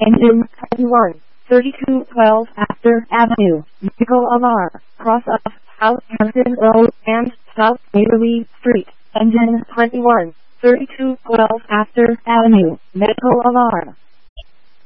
Engine 21, 3212 Astor Avenue, Medical of R, cross of Southampton Road and South Waverly Street. Engine 21, 3212 Astor Avenue, Medical of R.